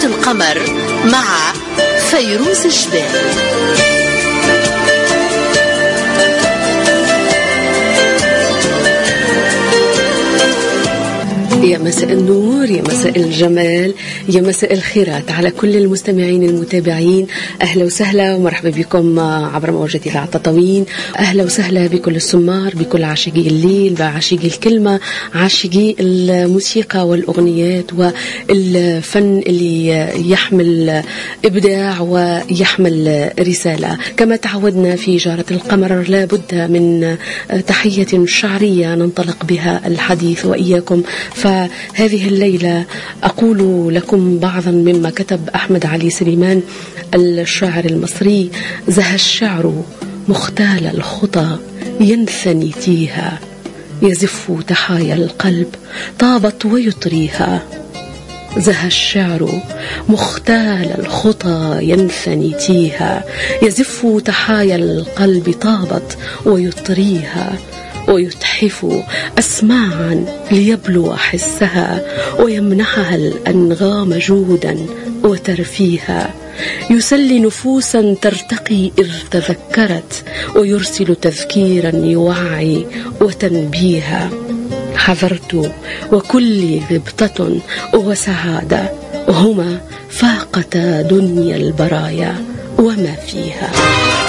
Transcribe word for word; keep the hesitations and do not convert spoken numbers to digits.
جارة القمر مع فيروز الجبال. يا مساء النور، يا مساء الجمال، يا مساء الخيرات على كل المستمعين المتابعين. أهلا وسهلا ومرحبا بكم عبر موجة إذاعة تطاوين. أهلا وسهلا بكل السمار، بكل عاشقي الليل، بعاشقي الكلمة، عاشقي الموسيقى والأغنيات والفن اللي يحمل إبداع ويحمل رسالة. كما تعودنا في جارة القمر لابد من تحية شعرية ننطلق بها الحديث وإياكم. فهذه الليلة أقول لكم بعضا مما كتب أحمد علي سليمان الشاعر المصري: زهى الشعر مختال الخطى ينثني تيها، يزف تحايا القلب طابت ويطريها. زهى الشعر مختال الخطى ينثني تيها، يزف تحايا القلب طابت ويطريها، ويتحف أسماعا ليبلو حسها، ويمنحها الأنغام جودا وترفيها. يسلي نفوسا ترتقي إذ تذكرت، ويرسل تذكيرا يوعي وتنبيها. حضرت وكل غبطة وسعادة هما فاقتا دنيا البرايا وما فيها.